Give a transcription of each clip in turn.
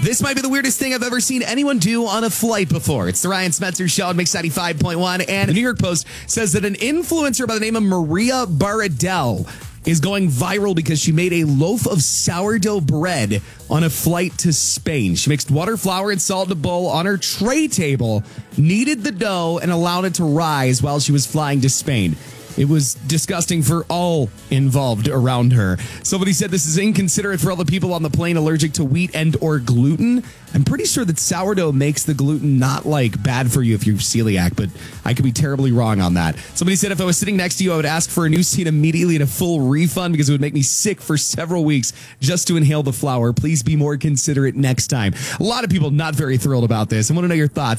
This might be the weirdest thing I've ever seen anyone do on a flight before. It's the Ryan Smetzer Show on Mix 95.1. And the New York Post says that an influencer by the name of Maria Baradell is going viral because she made a loaf of sourdough bread on a flight to Spain. She mixed water, flour, and salt in a bowl on her tray table, kneaded the dough, and allowed it to rise while she was flying to Spain. It was disgusting for all involved around her. Somebody said this is inconsiderate for all the people on the plane allergic to wheat and or gluten. I'm pretty sure that sourdough makes the gluten not like bad for you if you're celiac, but I could be terribly wrong on that. Somebody said if I was sitting next to you, I would ask for a new seat immediately and a full refund because it would make me sick for several weeks just to inhale the flour. Please be more considerate next time. A lot of people not very thrilled about this. I want to know your thoughts.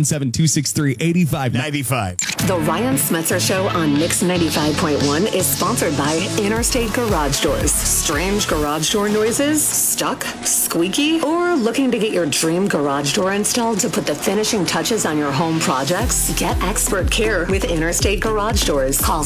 717-263-8595. The Ryan Smetzer Show on Mix 95.1 is sponsored by Interstate Garage Doors. Strange garage door noises? Stuck? Squeaky? Or looking to get your dream garage door installed to put the finishing touches on your home projects? Get expert care with Interstate Garage Doors. Call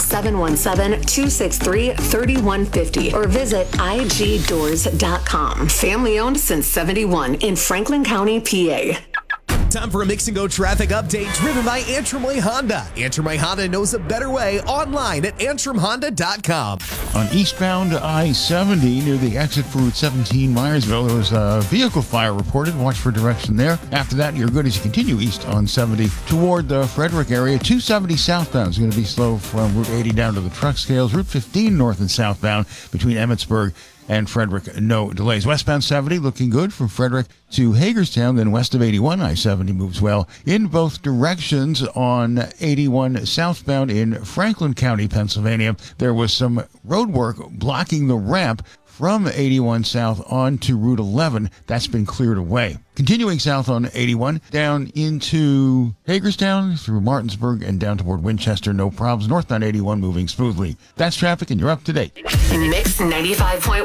717-263-3150 or visit igdoors.com. Family owned since 71 in Franklin County, PA. Time for a Mix and Go traffic update driven by Antrim Way Honda. Antrim Way Honda knows a better way online at antrimhonda.com. On eastbound I-70 near the exit for Route 17 Myersville, there was a vehicle fire reported. Watch for direction there. After that, you're good as you continue east on 70 toward the Frederick area. 270 southbound is going to be slow from Route 80 down to the truck scales. Route 15 north and southbound between Emmitsburg and Frederick, no delays. Westbound 70 looking good from Frederick to Hagerstown. Then west of 81, I-70 moves well in both directions. On 81 southbound in Franklin County, Pennsylvania, there was some road work blocking the ramp from 81 south onto Route 11. That's been cleared away. Continuing south on 81, down into Hagerstown, through Martinsburg, and down toward Winchester, no problems. Northbound 81 moving smoothly. That's traffic, and you're up to date. Mix 95.1.